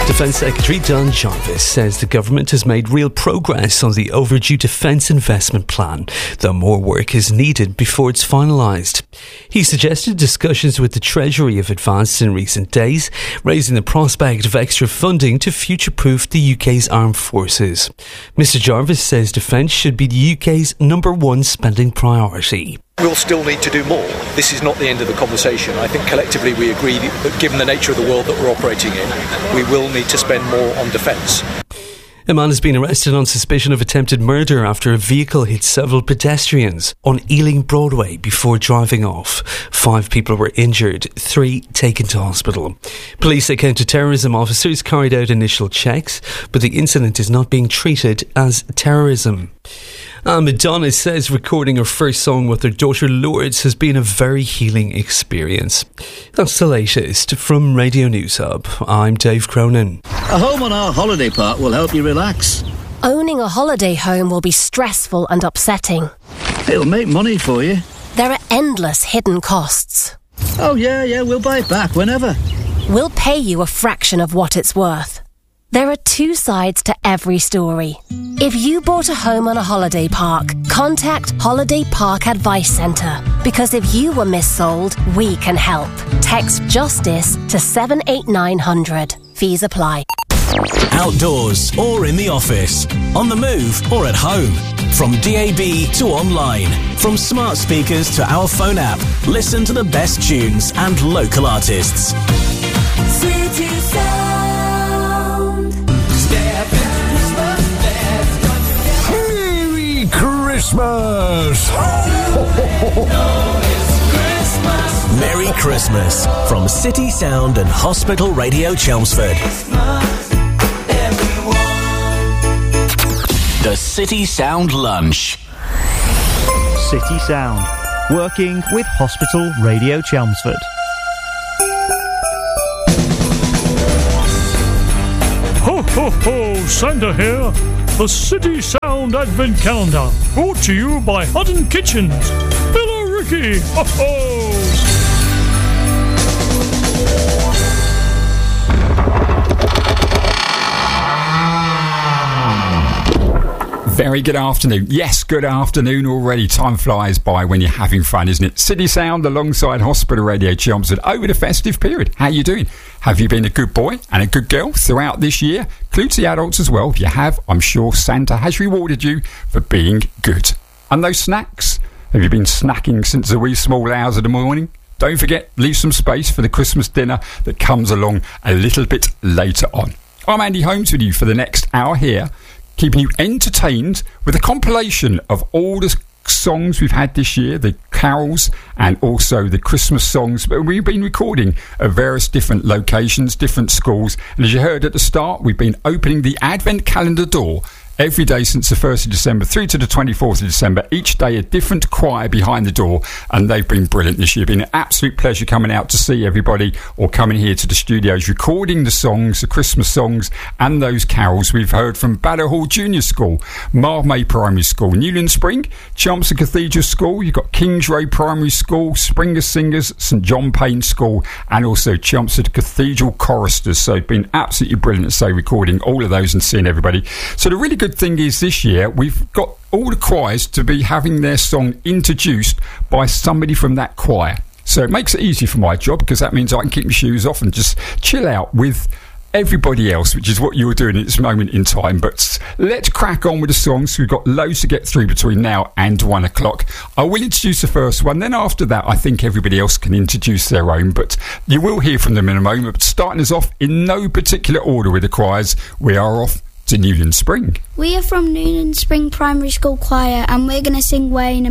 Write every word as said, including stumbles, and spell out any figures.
Defence Secretary Don Jarvis says the government has made real progress on the overdue defence investment plan, though more work is needed before it's finalised. He suggested discussions with the Treasury have advanced in recent days, raising the prospect of extra funding to future-proof the U K's armed forces. Mister Jarvis says defence should be the U K's number one spending priority. We'll still need to do more. This is not the end of the conversation. I think collectively we agree that given the nature of the world that we're operating in, we will need to spend more on defence. A man has been arrested on suspicion of attempted murder after a vehicle hit several pedestrians on Ealing Broadway before driving off. Five people were injured, three taken to hospital. Police say counter-terrorism officers carried out initial checks, but the incident is not being treated as terrorism. And Madonna says recording her first song with her daughter Lourdes has been a very healing experience. That's the latest from Radio News Hub. I'm Dave Cronin. A home on our holiday park will help you relax. Owning a holiday home will be stressful and upsetting. It'll make money for you. There are endless hidden costs. Oh yeah, yeah, we'll buy it back whenever. We'll pay you a fraction of what it's worth. There are two sides to every story. If you bought a home on a holiday park, contact Holiday Park Advice Centre. Because if you were missold, we can help. Text JUSTICE to seven eight nine hundred. Fees apply. Outdoors or in the office, on the move or at home. From D A B to online, from smart speakers to our phone app, listen to the best tunes and local artists. City Sound. Merry Christmas! Merry Christmas from City Sound and Hospital Radio Chelmsford. The City Sound Lunch. City Sound, working with Hospital Radio Chelmsford. Ho, ho, ho! Santa here. The City Sound Advent Calendar, brought to you by Hutton Kitchens. Hello, Ricky! Ho, ho! Very good afternoon. Yes, good afternoon already. Time flies by when you're having fun, isn't it? City Sound alongside Hospital Radio Chelmsford over the festive period. How you doing? Have you been a good boy and a good girl throughout this year? Includes the adults as well. If you have, I'm sure Santa has rewarded you for being good. And those snacks? Have you been snacking since the wee small hours of the morning? Don't forget, leave some space for the Christmas dinner that comes along a little bit later on. I'm Andy Holmes with you for the next hour here, keeping you entertained with a compilation of all the songs we've had this year, the carols and also the Christmas songs that we've been recording at various different locations, different schools. And as you heard at the start, we've been opening the Advent calendar door every day since the first of December through to the twenty-fourth of December. Each day a different choir behind the door, and they've been brilliant this year. It's been an absolute pleasure coming out to see everybody or coming here to the studios, recording the songs, the Christmas songs and those carols. We've heard from Baddow Hall Junior School, Marvmay Primary School, Newland Spring, Chelmsford Cathedral School, you've got Kingsroad Primary School, Springer Singers, St John Payne School and also Chelmsford Cathedral Choristers. So it's been absolutely brilliant, so recording all of those and seeing everybody. So the really good thing is this year we've got all the choirs to be having their song introduced by somebody from that choir. So it makes it easy for my job because that means I can keep my shoes off and just chill out with everybody else, which is what you're doing at this moment in time. But let's crack on with the songs. We've got loads to get through between now and one o'clock. I will introduce the first one, then after that I think everybody else can introduce their own, but you will hear from them in a moment. But starting us off in no particular order with the choirs, we are off to Newland Spring. We are from Newland Spring Primary School Choir and we're going to sing Way in a